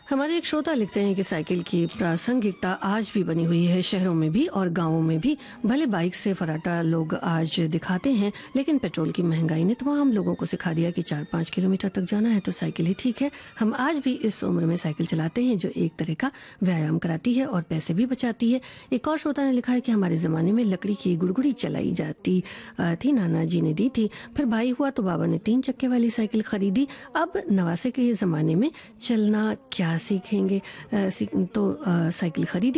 हमारे एक श्रोता लिखते हैं कि साइकिल की प्रासंगिकता आज भी बनी हुई है, शहरों में भी और गांवों में भी। भले बाइक से फर्राटा लोग आज दिखाते हैं, लेकिन पेट्रोल की महंगाई ने तमाम लोगों को सिखा दिया कि 4-5 किलोमीटर तक जाना है तो साइकिल ही ठीक है। हम आज भी इस उम्र में साइकिल चलाते हैं, जो एक तरह का व्यायाम कराती है और पैसे भी बचाती है। एक और श्रोता ने लिखा है कि हमारे ज़माने में लकड़ी की गुड़गुड़ी चलाई जाती थी, नाना जी ने दी थी। फिर भाई हुआ तो बाबा ने 3 चक्के वाली साइकिल खरीदी। अब नवासे के ज़माने में चलना क्या सीखेंगे, तो साइकिल खरीदी।